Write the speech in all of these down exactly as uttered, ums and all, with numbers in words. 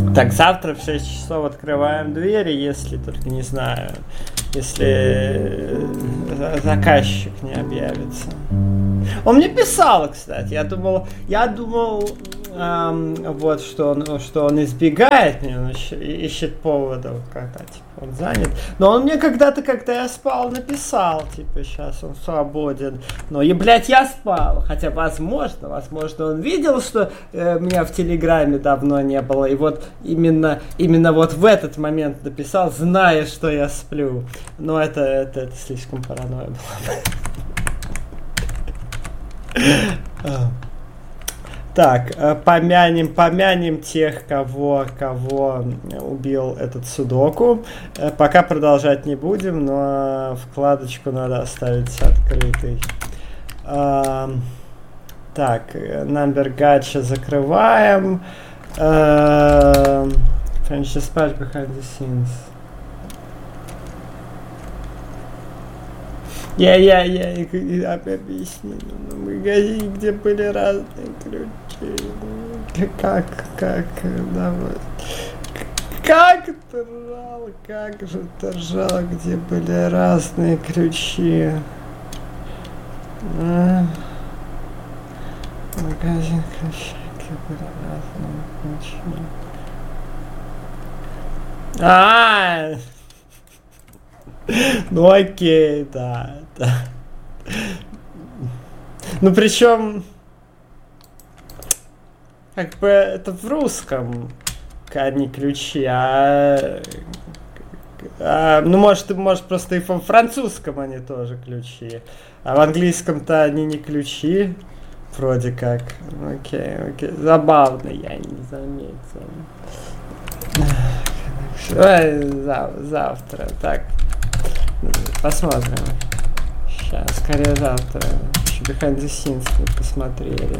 Так, завтра в шесть часов открываем двери, если только не знаю, если заказчик не объявится. Он мне писал, кстати, я думал, я думал, эм, вот, что он, что он избегает меня, он ищет поводов, когда, типа, он занят. Но он мне когда-то, когда я спал, написал, типа, сейчас он свободен. Но, и, блядь, я спал, хотя, возможно, возможно, он видел, что э, меня в Телеграме давно не было, и вот именно, именно вот в этот момент написал, зная, что я сплю. Но это, это, это слишком паранойя была. Так, помянем, помянем тех, кого, кого убил этот судоку. Пока продолжать не будем, но вкладочку надо оставить открытой. Так, Number Gacha закрываем. French Dispatch Behind the Scenes. Я, я, я, я объяснил на магазине, где были разные ключи. Как, как, давай. Как ты ржал, как же ты ржал, где были разные ключи. А? Магазин ключей, где были разные ключи. А-а-а! Ну окей, да, да. Ну причем, как бы это в русском, а не ключи, а, а ну может, может просто и во французском они тоже ключи, а в английском-то они не ключи, вроде как. Окей, окей, забавно, я не заметил. Зав- завтра, так. Посмотрим. Сейчас, скорее завтра. Еще Behind the Scenes мы посмотрели.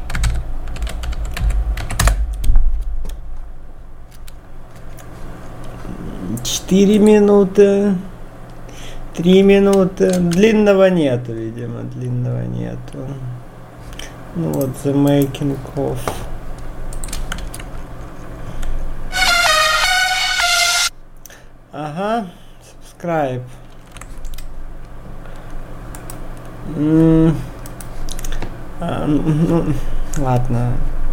Четыре минуты. Три минуты. Длинного нету, видимо. Длинного нету. Ну вот, The Making of. Ага. Subscribe. Mm. А, ну, ладно.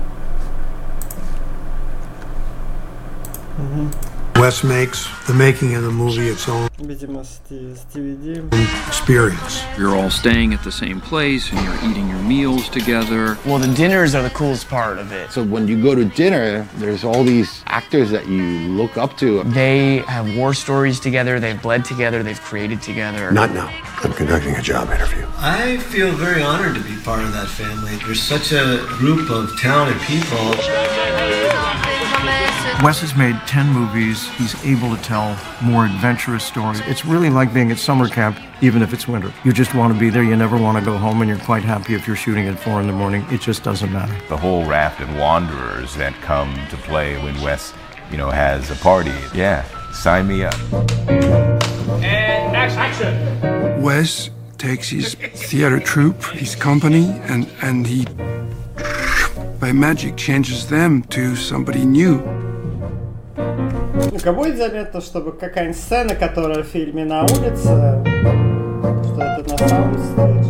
Угу. Wes makes the making of the movie its own Видимо, с ди ви ди. experience. You're all staying at the same place and you're eating your meals together. Well, the dinners are the coolest part of it. So when you go to dinner, there's all these actors that you look up to. They have war stories together, they've bled together, they've created together. Not now. I'm conducting a job interview. I feel very honored to be part of that family. There's such a group of talented people. Wes has made ten movies. He's able to tell more adventurous stories. It's really like being at summer camp, even if it's winter. You just want to be there. You never want to go home, and you're quite happy if you're shooting at four in the morning. It just doesn't matter. The whole raft of wanderers that come to play when Wes, you know, has a party. Yeah, sign me up. And action! Wes takes his theater troupe, his company, and, and he, by magic, changes them to somebody new. Ну-ка, будет заметно, чтобы какая-нибудь сцена, которая в фильме на улице, что это на саундстейдже.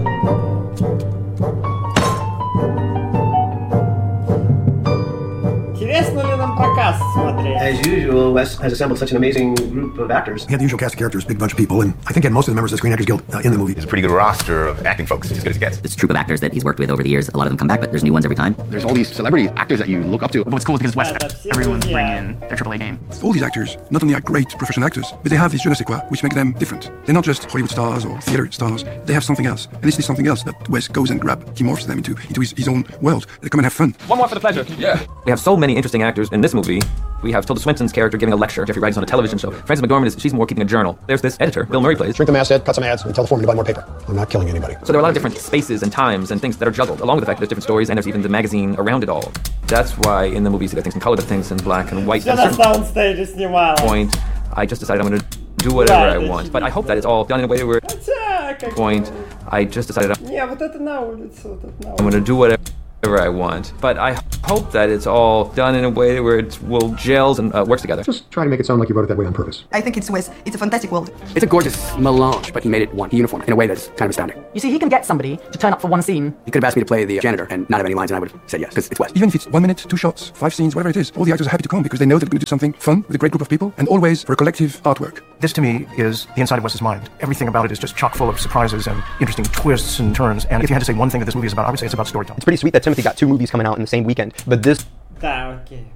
Интересно ли нам прокаст смотреть? As usual, Wes has assembled such an amazing group of actors. He had the usual cast of characters, big bunch of people, and I think he had most of the members of the Screen Actors Guild uh, in the movie. There's a pretty good roster of acting folks, as good as it gets. This troupe of actors that he's worked with over the years, a lot of them come back, but there's new ones every time. There's all these celebrity actors that you look up to. But what's cool is because West, everyone's bringing in their triple A game. All these actors not only are great professional actors, but they have this je ne sais quoi, which make them different. They're not just Hollywood stars or theater stars. They have something else. And this is something else that Wes goes and grabs. He morphs them into, into his, his own world. They come and have fun. One more for the pleasure. Yeah. We have so many interesting actors in this movie. We have Tilda Swinton's character giving a lecture. Jeffrey Wright's on a television show. Frances McDormand is she's more keeping a journal. There's this editor, Bill Murray plays. Shrink the masthead, cut some ads, and tell the foreman to buy more paper. I'm not killing anybody. So there are a lot of different spaces and times and things that are juggled, along with the fact that there's different stories and there's even the magazine around it all. That's why in the movies you got things in color, but things in black and white. At a certain point, I just decided I'm going to do whatever I want. But I hope that it's all done in a way where point I just decided I'm Не, вот это на улице, вот это на улице. going to do whatever I want. But I hope that it's all done in a way where it will gels and uh, works together. Just try to make it sound like you wrote it that way on purpose. I think it's Wes. It's a fantastic world. It's a gorgeous melange, but he made it one uniform in a way that's kind of astounding. You see, he can get somebody to turn up for one scene. He could have asked me to play the janitor and not have any lines, and I would have said yes, because it's Wes. Even if it's one minute, two shots, five scenes, whatever it is, all the actors are happy to come because they know they're going to do something fun with a great group of people, and always for a collective artwork. This to me is the inside of Wes's mind. Everything about it is just chock full of surprises and interesting twists and turns. And if you had to say one thing that this movie is about, I would say it's about storytelling. It's pretty sweet that Timothy got two movies coming out in the same weekend, but this... Да, окей.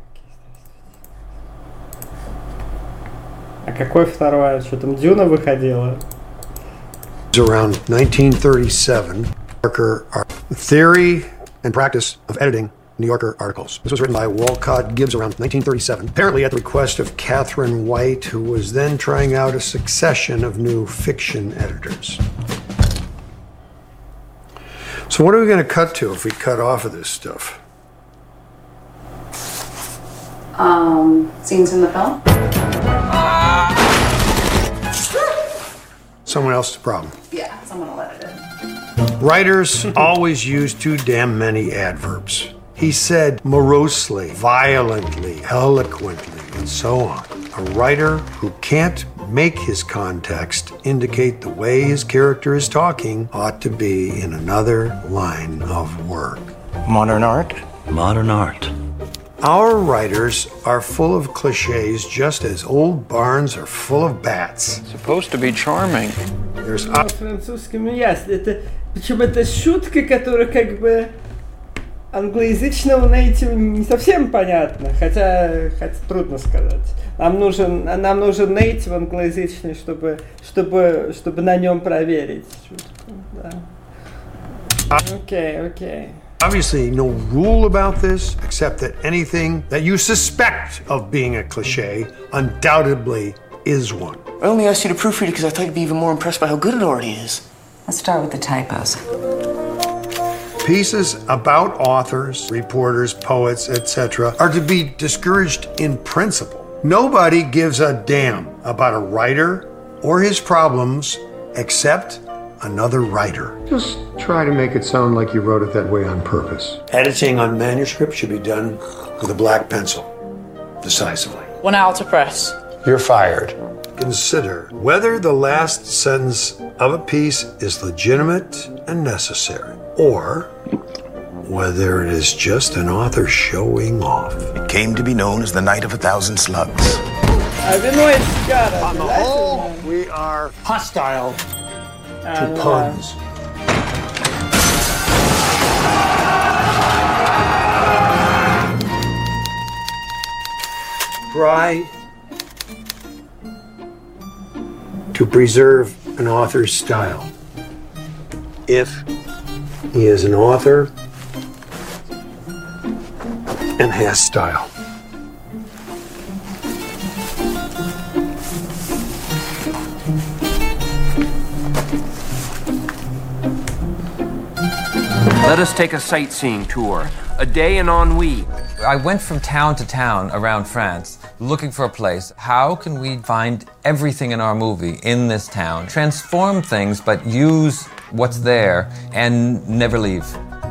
А какой второй? Что там, Дюна выходила? Around nineteen thirty-seven, Yorker Theory and Practice of Editing New Yorker Articles. This was written by Walcott Gibbs around nineteen thirty-seven, apparently at the request of Catherine White, who was then trying out a succession of new fiction editors. So what are we going to cut to if we cut off of this stuff? Um, scenes in the film? Someone else's problem. Yeah, someone will edit it. Writers always use too damn many adverbs. He said morosely, violently, eloquently, and so on. A writer who can't make his context indicate the way his character is talking ought to be in another line of work. Modern art? Modern art. Our writers are full of cliches just as old barns are full of bats. Supposed to be charming. There's На французском ясно. Это, причем это шутка, которая как бы англоязычного нейтива не совсем понятна, хотя, хотя трудно сказать. Нам нужен, нам нужен нейтив англоязычный, чтобы, чтобы, чтобы на нем проверить шутку. Да. Окей, окей. obviously no rule about this, except that anything that you suspect of being a cliche undoubtedly is one. I only asked you to proofread it because I thought you'd be even more impressed by how good it already is. Let's start with the typos. Pieces about authors, reporters, poets, et cetera are to be discouraged in principle. Nobody gives a damn about a writer or his problems except another writer. Just try to make it sound like you wrote it that way on purpose. Editing on manuscript should be done with a black pencil, decisively. One hour to press. You're fired. Consider whether the last sentence of a piece is legitimate and necessary, or whether it is just an author showing off. It came to be known as the Night of a Thousand Slugs. On the whole, we are hostile to puns. Try to preserve an author's style if he is an author and has style. Let us take a sightseeing tour. A day in ennui. I went from town to town around France looking for a place. How can we find everything in our movie in this town? Transform things, but use what's there and never leave.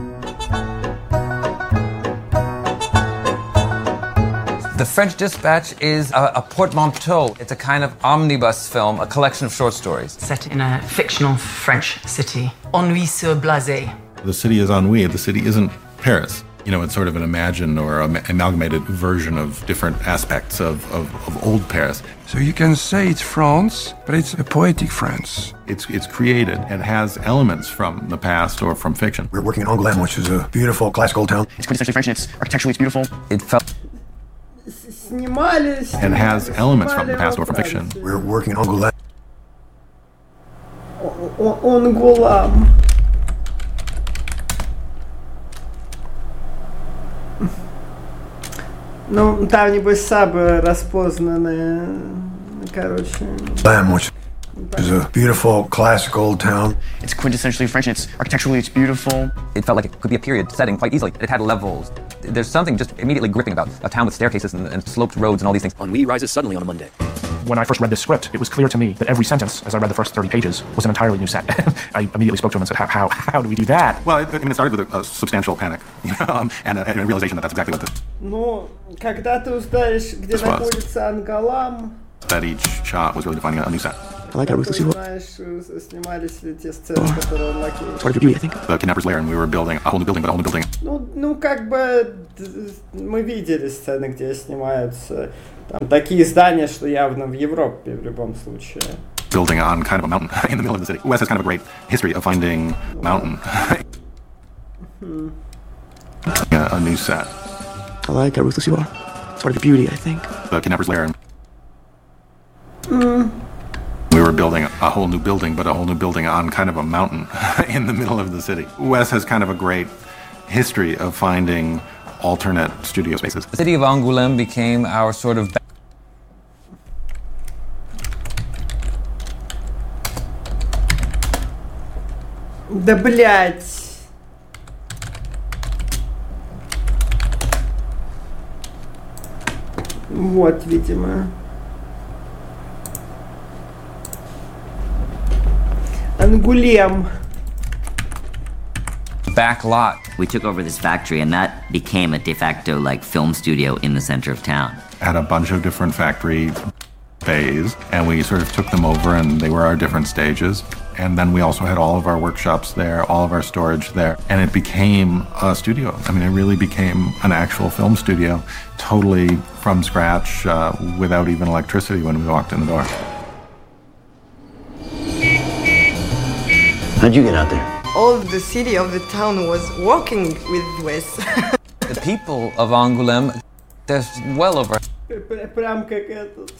The French Dispatch is a, a portmanteau. It's a kind of omnibus film, a collection of short stories. Set in a fictional French city. Ennui sur Blasé. The city is ennui. The city isn't Paris. You know, it's sort of an imagined or am- amalgamated version of different aspects of, of, of old Paris. So you can say it's France, but it's a poetic France. It's it's created. It has elements from the past or from fiction. We're working in Angoulême, which is a beautiful classical town. It's quintessentially French and it's architecturally it's beautiful. It felt... And has elements from the past or from fiction. We're working in Angoulême. Angoulême. Ну, там, небось, сабы распознанные, короче. Lamb, which is a beautiful classical town. It's quintessentially French, and it's architecturally it's beautiful. It felt like it could be a period setting quite easily. It had levels. There's something just immediately gripping about a town with staircases and, and sloped roads and all these things. Ennui rises suddenly on a Monday. When I first read this script, it was clear to me that every sentence, as I read the first thirty pages, was an entirely new set. I immediately spoke to him and said, how, how, how do we do that? Well, it, I mean, it started with a, a substantial panic, you know, um, and, a, and a realization that that's exactly what the... Ну, когда ты узнаешь, где находится Анголам... That each shot was really defining a, a new set. I like how ruthless you are. Снимались ли те сцены, которые он лакеет. It's part of your beauty, I think. The Kidnapper's Lair, and we were building a whole new building, but a whole new building. Ну, ну, как бы мы видели сцены, где снимаются там такие здания, что явно в Европе в любом случае. Building on kind of a mountain in the middle of the city. Wes has kind of a great history of finding mountain. Hmm. a, a new set. I like how ruthless you are. It's part of your beauty, I think. The Kidnapper's Lair. Mm. We were building a whole new building, but a whole new building on kind of a mountain in the middle of the city. Wes has kind of a great history of finding alternate studio spaces. The city of Angoulême became our sort of... Да блять. Вот, видимо. Ангулем. Back lot. We took over this factory and that became a de facto like film studio in the center of town. Had a bunch of different factory bays and we sort of took them over and they were our different stages. And then we also had all of our workshops there, all of our storage there. And it became a studio. I mean, it really became an actual film studio, totally from scratch, uh, without even electricity when we walked in the door. How'd you get out there? All of the city of the town was working with Wes. The people of Angoulême, there's well over... Прям как этот...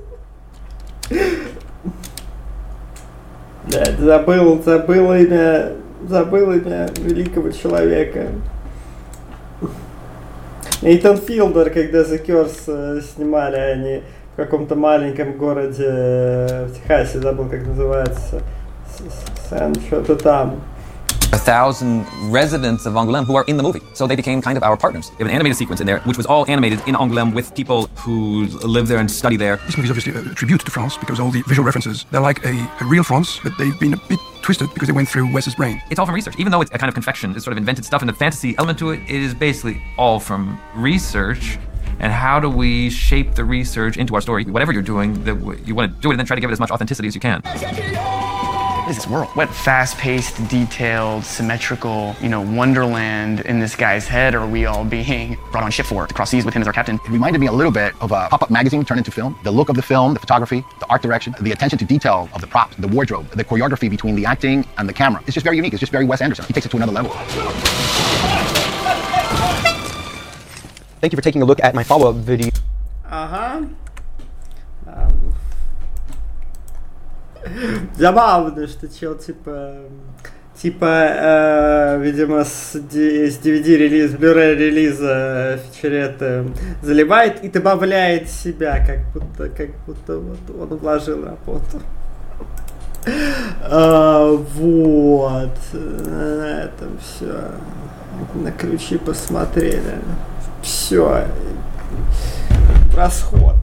Блядь, забыл, забыл имя, забыл имя великого человека. Нейтан Филдер, когда The Curse снимали они в каком-то маленьком городе в Техасе, забыл как называется, Сэн, что-то там. A thousand residents of Angoulême who are in the movie. So they became kind of our partners. They have an animated sequence in there, which was all animated in Angoulême with people who live there and study there. This movie is obviously a tribute to France because all the visual references, they're like a, a real France, but they've been a bit twisted because they went through Wes's brain. It's all from research. Even though it's a kind of confection, it's sort of invented stuff and the fantasy element to it, it is basically all from research. And how do we shape the research into our story? Whatever you're doing, that you want to do it and then try to give it as much authenticity as you can. What is this world? What fast-paced, detailed, symmetrical, you know, wonderland in this guy's head are we all being brought on ship for to cross seas with him as our captain? It reminded me a little bit of a pop-up magazine turned into film. The look of the film, the photography, the art direction, the attention to detail of the props, the wardrobe, the choreography between the acting and the camera. It's just very unique. It's just very Wes Anderson. He takes it to another level. Thank you for taking a look at my follow-up video. Ага. Um. Забавно, что чел типа, типа, э, видимо, с, ди, с ди ви ди-релиза, Blu-ray релиза фичерета заливает и добавляет себя, как будто, как будто вот он вложил работу. А, вот, на этом все, на ключи посмотрели, все, расход.